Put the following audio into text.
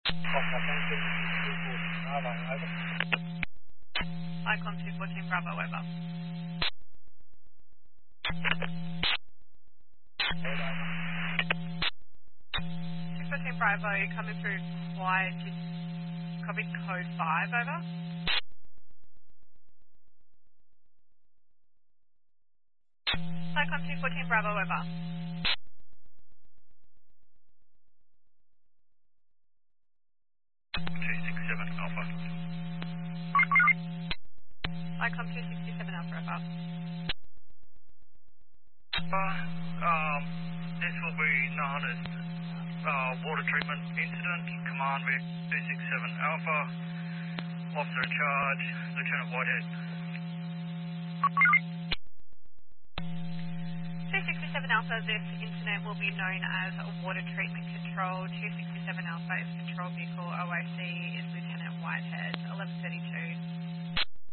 Icon 214 Bravo, over. 214 Bravo, you're coming through quiet, just copy code 5, over. Icon 214 Bravo, over. Icon 267 Alpha, over. This will be known as water treatment incident. Command Vic 267 Alpha. Officer in charge, Lieutenant Whitehead. 267 Alpha, this incident will be known as water treatment control. 267 Alpha is control vehicle OIC